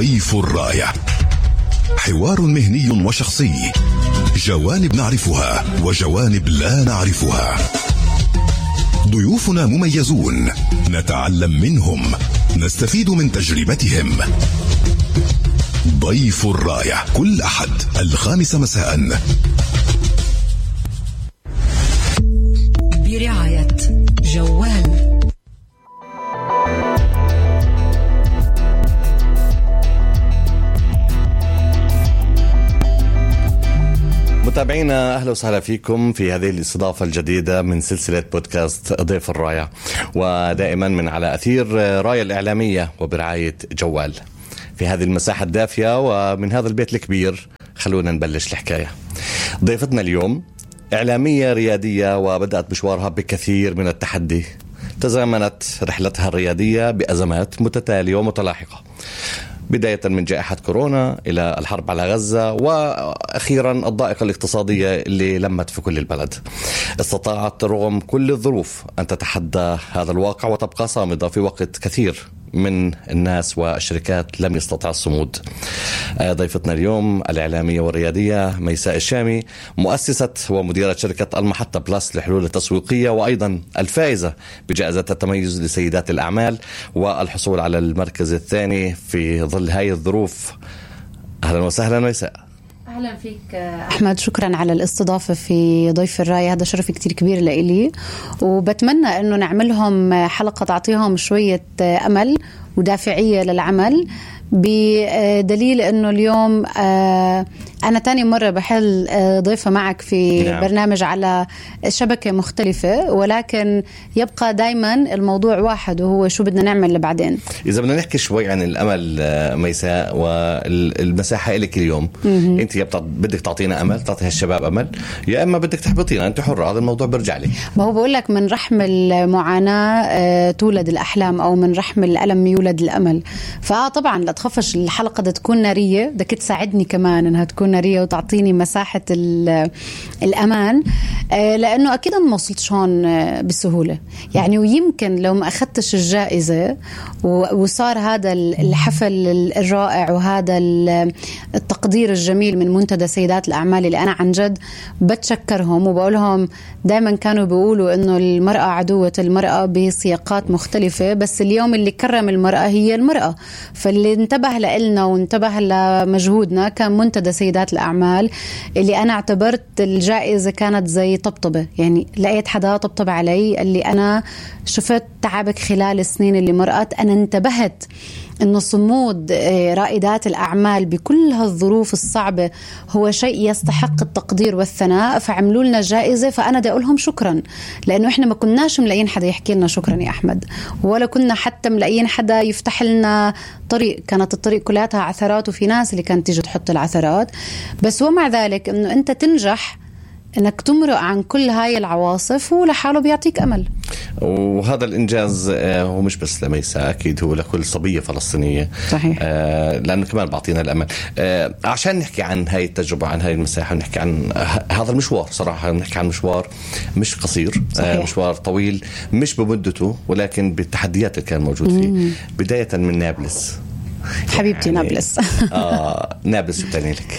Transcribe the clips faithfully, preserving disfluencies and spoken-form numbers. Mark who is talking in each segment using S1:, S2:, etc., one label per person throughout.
S1: ضيف الراية، حوار مهني وشخصي، جوانب نعرفها وجوانب لا نعرفها. ضيوفنا مميزون، نتعلم منهم، نستفيد من تجربتهم. ضيف الراية كل أحد الخامسة مساء
S2: برعاية جوال.
S3: متابعينا، أهلا وسهلا فيكم في هذه الاستضافة الجديدة من سلسلة بودكاست ضيف الراية، ودائما من على أثير راية الإعلامية وبرعاية جوال. في هذه المساحة الدافية ومن هذا البيت الكبير خلونا نبلش الحكاية. ضيفتنا اليوم إعلامية ريادية وبدأت مشوارها بكثير من التحدي. تزامنت رحلتها الريادية بأزمات متتالية ومتلاحقة، بداية من جائحة كورونا إلى الحرب على غزة، وأخيرا الضائقة الاقتصادية اللي لمت في كل البلد. استطاعت رغم كل الظروف أن تتحدى هذا الواقع وتبقى صامدة في وقت كثير من الناس والشركات لم يستطع الصمود. ضيفتنا اليوم الإعلامية والريادية ميساء الشامي، مؤسسة ومديرة شركة المحطة بلس للحلول التسويقية، وأيضا الفائزة بجائزة التميز لسيدات الأعمال والحصول على المركز الثاني في ظل هاي الظروف. أهلا وسهلا ميساء.
S4: أهلا فيك أحمد، شكرا على الاستضافة في ضيف الراية، هذا شرف كتير كبير لإلي، وبتمنى أنه نعملهم حلقة تعطيهم شوية أمل ودافعية للعمل، بدليل أنه اليوم أنا تاني مرة بحل ضيفة معك في نعم. برنامج على شبكة مختلفة، ولكن يبقى دايما الموضوع واحد، وهو شو بدنا نعمل لبعدين.
S3: إذا بدنا نحكي شوي عن الأمل ميساء والمساحة إليك اليوم، م-م. أنت بدك تعطينا أمل، تعطي هالشباب أمل، يا إما بدك تحبطينا، أنت حرة، هذا الموضوع برجع لي.
S4: ما هو بقول لك من رحم المعاناة تولد الأحلام، أو من رحم الألم يولد الأمل. فآه طبعا لا تخافش، الحلقة بدها تكون نارية، بدك تساعدني كمان إنها تكون نارية وتعطيني مساحة الأمان، لأنه أكيد ما وصلتش هون بسهولة يعني. ويمكن لو ما أخذتش الجائزة وصار هذا الحفل الرائع وهذا التقدير الجميل من منتدى سيدات الأعمال، اللي أنا عن جد بتشكرهم وبقولهم دائما كانوا بيقولوا إنه المرأة عدوة المرأة بسياقات مختلفة، بس اليوم اللي كرم المرأة هي المرأة. فاللي انتبه لنا وانتبه لمجهودنا كان منتدى سيدات الأعمال، اللي أنا اعتبرت الجائزة كانت زي طبطبة، يعني لقيت حدا طبطب علي اللي أنا شفت تعبك خلال السنين اللي مرقت. أنا انتبهت إنه صمود رائدات الأعمال بكل هالظروف الصعبة هو شيء يستحق التقدير والثناء، فعملوا لنا جائزة. فأنا بدي أقولهم شكرا، لأنه إحنا ما كناش ملاقيين حدا يحكي لنا شكرا يا أحمد، ولا كنا حتى ملاقيين حدا يفتح لنا طريق. كانت الطريق كلها عثرات، وفي ناس اللي كانت تيجي تحط العثرات، بس ومع ذلك إنه أنت تنجح انك تمرق عن كل هاي العواصف، ولحاله بيعطيك امل.
S3: وهذا الانجاز هو مش بس لميساء، اكيد هو لكل صبيه فلسطينيه.
S4: صحيح.
S3: آه لانه كمان بعطينا الامل. آه عشان نحكي عن هاي التجربه، عن هاي المساحه، نحكي عن هذا المشوار. صراحه نحكي عن مشوار مش قصير، آه مشوار طويل مش بمدته، ولكن بالتحديات اللي كان موجود فيه. مم. بدايه من نابلس
S4: حبيبتي يعني نابلس.
S3: آه نابلس بتعني لك؟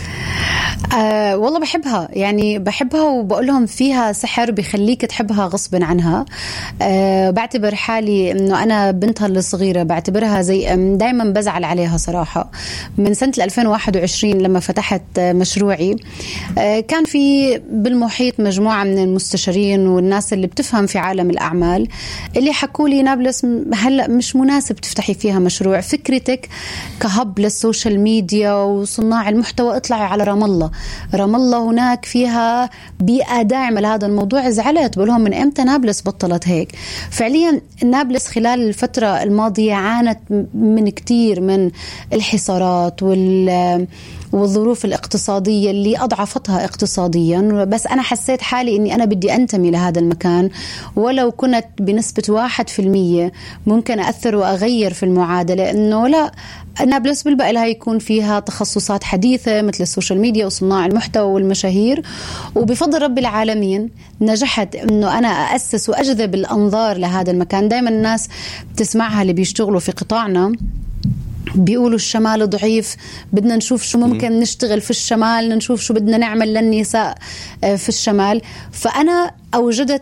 S4: آه والله بحبها، يعني بحبها، وبقول لهم فيها سحر بيخليك تحبها غصبا عنها. آه بعتبر حالي انه انا بنتها الصغيره، بعتبرها زي دايما بزعل عليها صراحه. من سنه ألفين وواحد وعشرين لما فتحت مشروعي، آه كان في بالمحيط مجموعه من المستشارين والناس اللي بتفهم في عالم الاعمال اللي حكوا لي نابلس هلا مش مناسب تفتحي فيها مشروع، فكرتك كهب للسوشيال ميديا وصناع المحتوى اطلعي على رام الله. رام الله هناك فيها بيئة داعمة لهذا الموضوع. زعلت بقولهم من امتى نابلس بطلت هيك؟ فعليا نابلس خلال الفترة الماضية عانت من كتير من الحصارات وال والظروف الاقتصادية اللي أضعفتها اقتصاديا، بس أنا حسيت حالي أني أنا بدي أنتمي لهذا المكان، ولو كنت بنسبة واحد في المية ممكن أثر وأغير في المعادلة. أنه لا، نابلس بالبقى لها يكون فيها تخصصات حديثة مثل السوشيال ميديا وصناع المحتوى والمشاهير، وبفضل رب العالمين نجحت أنه أنا أأسس وأجذب الأنظار لهذا المكان. دايما الناس بتسمعها اللي بيشتغلوا في قطاعنا بيقولوا الشمال ضعيف، بدنا نشوف شو ممكن نشتغل في الشمال، نشوف شو بدنا نعمل للنساء في الشمال. فأنا أوجدت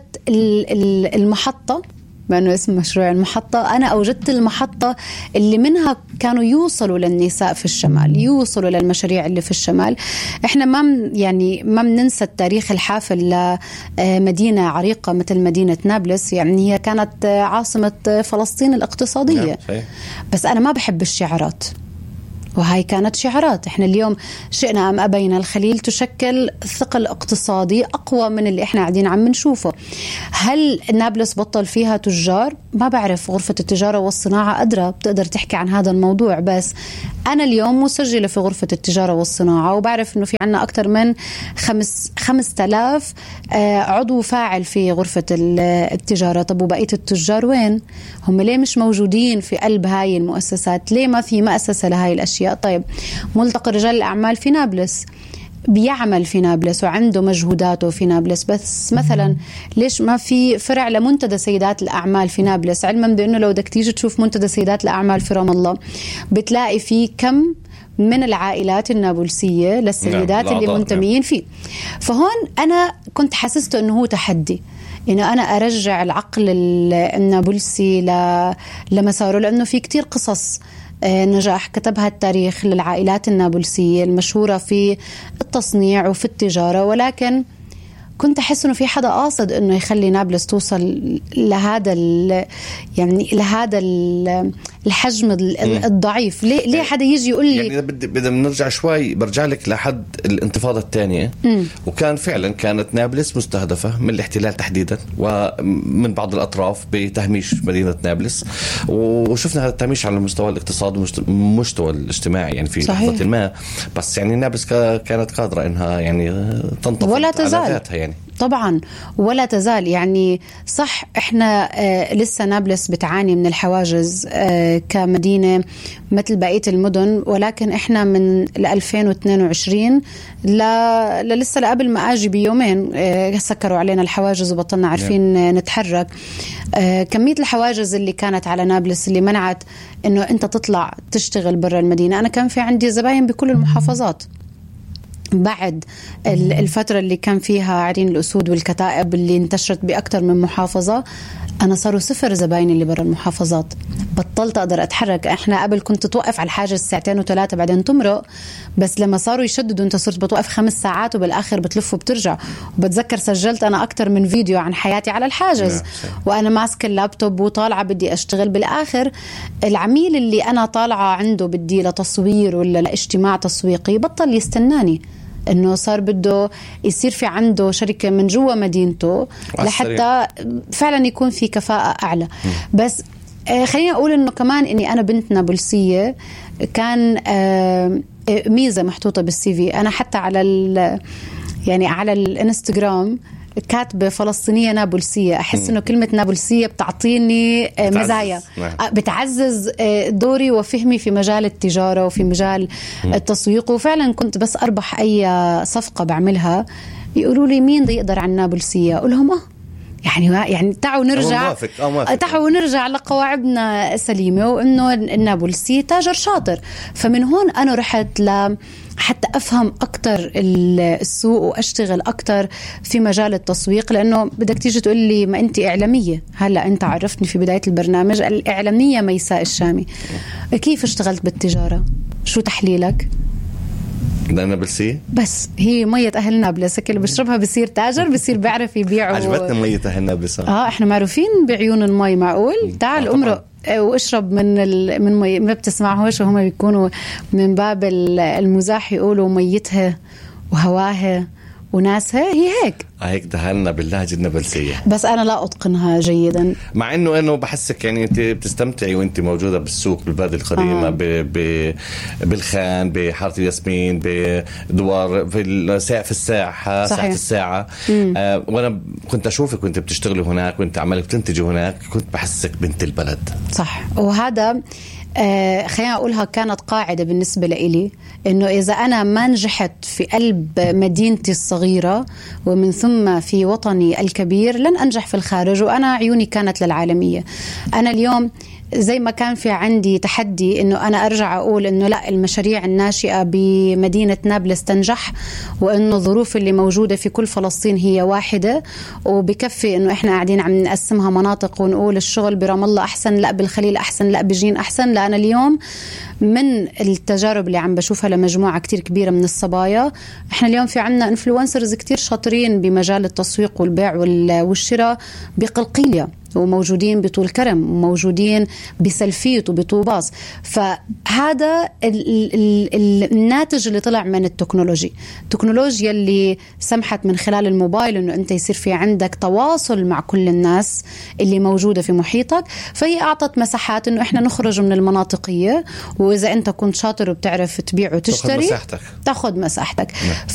S4: المحطة، بأنه اسم مشروع المحطة، أنا أوجدت المحطة اللي منها كانوا يوصلوا للنساء في الشمال، يوصلوا للمشاريع اللي في الشمال. إحنا ما يعني ما بننسى التاريخ الحافل لمدينة عريقة مثل مدينة نابلس، يعني هي كانت عاصمة فلسطين الاقتصادية. بس أنا ما بحب الشعارات، وهاي كانت شعارات. احنا اليوم شئنا أم أبينا الخليل تشكل ثقل اقتصادي أقوى من اللي احنا قاعدين عم نشوفه. هل نابلس بطل فيها تجار؟ ما بعرف، غرفة التجارة والصناعة أدرى، بتقدر تحكي عن هذا الموضوع. بس أنا اليوم مسجلة في غرفة التجارة والصناعة، وبعرف إنه في عنا أكتر من خمس خمس تلاف عضو فاعل في غرفة التجارة. طب وبقية التجار وين؟ هم ليه مش موجودين في قلب هاي المؤسسات؟ ليه ما في مؤسسة لهاي الأشياء؟ طيب ملتقى رجال الأعمال في نابلس بيعمل في نابلس وعنده مجهوداته في نابلس، بس مثلا ليش ما في فرع لمنتدى سيدات الأعمال في نابلس؟ علما بأنه لو بدك تيجي تشوف منتدى سيدات الأعمال في رام الله بتلاقي فيه كم من العائلات النابلسية للسيدات اللي منتميين فيه. فهون أنا كنت حسسته أنه هو تحدي، إنه أنا أرجع العقل النابلسي لمساره، لأنه في كتير قصص نجاح كتبها التاريخ للعائلات النابلسية المشهورة في التصنيع وفي التجارة، ولكن كنت أحس إنه في حدا قاصد إنه يخلي نابلس توصل لهذا يعني لهذا الحجم الضعيف. ليه ليه حدا يجي يقول لي
S3: يعني بدي بدنا نرجع شوي، برجع لك لحد الانتفاضة الثانية، وكان فعلا كانت نابلس مستهدفة من الاحتلال تحديدا ومن بعض الأطراف بتهميش مدينة نابلس، وشفنا هذا التهميش على المستوى الاقتصادي والمستوى الاجتماعي يعني في لحظة ما. بس يعني نابلس كانت قادرة إنها يعني تنتفض
S4: ولا تزال
S3: على ذاتها يعني.
S4: طبعا ولا تزال. يعني صح احنا آه لسه نابلس بتعاني من الحواجز آه كمدينة مثل بقية المدن، ولكن احنا من ألفين واثنين وعشرين لا لسه لقبل ما اجي بيومين آه سكروا علينا الحواجز وبطلنا عارفين آه نتحرك. آه كمية الحواجز اللي كانت على نابلس اللي منعت انه انت تطلع تشتغل برا المدينة. انا كان في عندي زباين بكل المحافظات بعد الفترة اللي كان فيها عرين الأسود والكتائب اللي انتشرت بأكثر من محافظة. أنا صاروا صفر زباين اللي برا المحافظات، بطلت أقدر أتحرك. إحنا قبل كنت توقف على الحاجز ساعتين وثلاثة بعدين تمرق، بس لما صاروا يشددوا أنت صرت بتوقف خمس ساعات وبالآخر بتلف وبترجع. وبتذكر سجلت أنا أكتر من فيديو عن حياتي على الحاجز وأنا ماسك اللابتوب وطالعة بدي أشتغل. بالآخر العميل اللي أنا طالعة عنده بدي لتصوير ولا لاجتماع تسويقي بطل يستناني، انه صار بده يصير في عنده شركة من جوا مدينته لحتى فعلا يكون في كفاءة اعلى. بس آه خليني اقول انه كمان اني انا بنت نابلسية كان آه ميزة محطوطة بالسي في. انا حتى على يعني على الانستغرام كاتبة فلسطينية نابلسية. أحس إنه كلمة نابلسية بتعطيني مزايا، بتعزز دوري وفهمي في مجال التجارة وفي مجال التسويق. وفعلا كنت بس أربح أي صفقة بعملها يقولوا لي مين ده يقدر عن نابلسية؟ أقول لهم آه يعني يعني تعالوا نرجع تعالوا نرجع لقواعدنا سليمة، وإنه النابلسي تاجر شاطر. فمن هون أنا رحت ل حتى أفهم أكتر السوق وأشتغل أكتر في مجال التسويق. لأنه بدك تيجي تقول لي ما أنت إعلامية، هلأ أنت عرفتني في بداية البرنامج الإعلامية ميساء الشامي، كيف اشتغلت بالتجارة؟ شو تحليلك؟
S3: نابلسية
S4: بس هي مية أهل نابلس، اللي بشربها بصير تاجر، بصير بيعرف يبيع.
S3: عجبتني مية أهل نابلس.
S4: آه إحنا معروفين بعيون المي. معقول تعال أمرق واشرب من ال... من مي. ما بتسمعوش وهم بيكونوا من باب المزاح يقولوا ميتها وهواها وناسها هي هيك
S3: هيك دهلنا باللهجة النابلسية،
S4: بس أنا لا أتقنها جيدا.
S3: مع إنه إنه بحسك يعني أنت بتستمتعي وأنت موجودة بالسوق بالبلد القديمة. آه. ب... ب... بالخان، بحارة الياسمين، بدوار في الساعة في الساعة ساعة الساعة. آه وأنا كنت أشوفك وأنت بتشتغلي هناك وأنت عمالك بتنتجي هناك، كنت بحسك بنت البلد. صح.
S4: وهذا آه خلينا أقولها كانت قاعدة بالنسبة لإلي، إنه إذا أنا ما نجحت في قلب مدينتي الصغيرة ومن ثم في وطني الكبير لن أنجح في الخارج. وأنا عيوني كانت للعالمية. أنا اليوم زي ما كان في عندي تحدي إنه أنا أرجع أقول إنه لا، المشاريع الناشئة بمدينة نابلس تنجح، وإنه الظروف اللي موجودة في كل فلسطين هي واحدة، وبكفي إنه إحنا قاعدين عم نقسمها مناطق ونقول الشغل برام الله أحسن، لا بالخليل أحسن، لا بجين أحسن. لا، أنا اليوم من التجارب اللي عم بشوفها لمجموعة كتير كبيرة من الصبايا، إحنا اليوم في عنا إنفلونسرز كتير شاطرين بمجال التسويق والبيع والشراء بقلقيلية، وموجودين بطول كرم، وموجودين بسلفيت وبطوباس. فهذا ال ال ال الناتج اللي طلع من التكنولوجي التكنولوجيا اللي سمحت من خلال الموبايل إنه أنت يصير في عندك تواصل مع كل الناس اللي موجودة في محيطك. فهي أعطت مساحات إنه إحنا نخرج من المناطقية، وإذا أنت كنت شاطر وبتعرف تبيع وتشتري
S3: تاخد مساحتك,
S4: تاخد مساحتك.